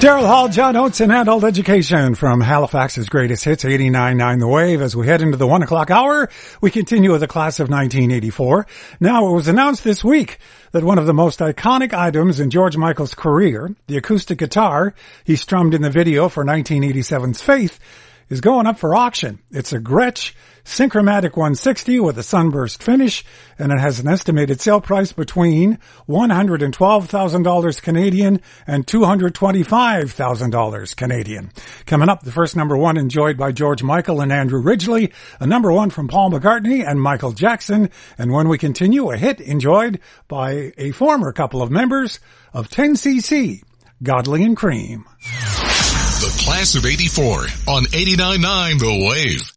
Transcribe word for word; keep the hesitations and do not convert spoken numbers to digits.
Daryl Hall, John Oates, and Adult Education from Halifax's Greatest Hits, eighty-nine point nine The Wave. As we head into the one o'clock hour, we continue with the class of nineteen eighty-four. Now, it was announced this week that one of the most iconic items in George Michael's career, the acoustic guitar he strummed in the video for nineteen eighty-seven's Faith, is going up for auction. It's a Gretsch Synchromatic one sixty with a sunburst finish, and it has an estimated sale price between one hundred twelve thousand dollars Canadian and two hundred twenty-five thousand dollars Canadian. Coming up, the first number one enjoyed by George Michael and Andrew Ridgeley, a number one from Paul McCartney and Michael Jackson, and when we continue, a hit enjoyed by a former couple of members of ten C C, Godley and Cream. The class of eighty-four on eighty-nine point nine The Wave.